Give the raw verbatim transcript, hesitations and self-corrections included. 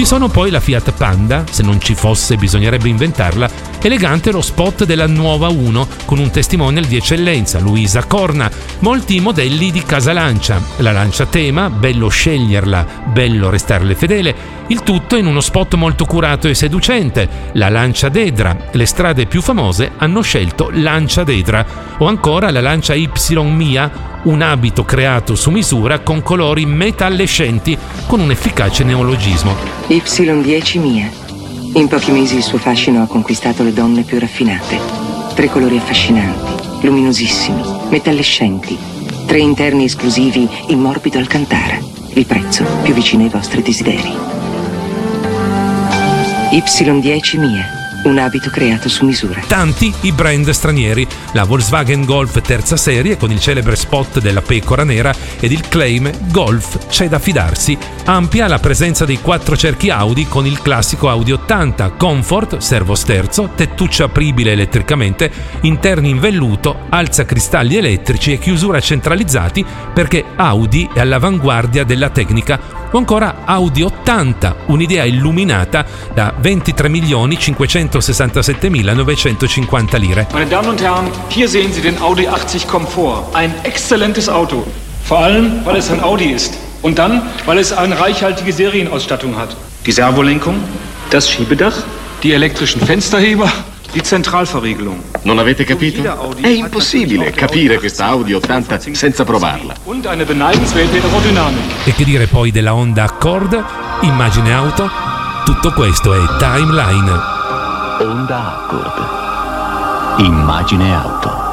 sono poi la Fiat Panda, se non ci fosse bisognerebbe inventarla, elegante lo spot della nuova uno con un testimonial di eccellenza, Luisa Corna, molti modelli di casa Lancia, la Lancia Tema, bello sceglierla, bello restarle fedele, il tutto in uno spot molto curato e seducente, la Lancia Dedra, le strade più famose hanno scelto Lancia Dedra, o ancora la Lancia Y Mia, un abito creato su misura con colori metallescenti con un efficace neologismo. Y dieci Mia. In pochi mesi il suo fascino ha conquistato le donne più raffinate. Tre colori affascinanti, luminosissimi, metallescenti. Tre interni esclusivi in morbido alcantara. Il prezzo più vicino ai vostri desideri. Y dieci Mia. Un abito creato su misura. Tanti i brand stranieri, la Volkswagen Golf terza serie con il celebre spot della pecora nera ed il claim Golf c'è da fidarsi. Ampia la presenza dei quattro cerchi Audi con il classico Audi ottanta, comfort, servosterzo, tettuccia apribile elettricamente, interni in velluto, alzacristalli elettrici e chiusura centralizzati perché Audi è all'avanguardia della tecnica. O ancora Audi ottanta, un'idea illuminata da ventitré milioni cinquecentosessantasettemila novecentocinquanta lire. Meine Damen und Herren, hier sehen Sie den Audi achtzig Komfort. Ein exzellentes Auto. Vor allem, weil es ein Audi ist. Und dann, weil es eine reichhaltige Serienausstattung hat. Die Servolenkung, das Schiebedach, die elektrischen Fensterheber, die Zentralverriegelung. Non avete capito? È impossibile capire questa Audi ottanta senza provarla. Und eine beneidenswerte Aerodynamik. E che dire poi della Honda Accord? Immagine Auto? Tutto questo è Timeline. Honda Accord. Immagine Auto.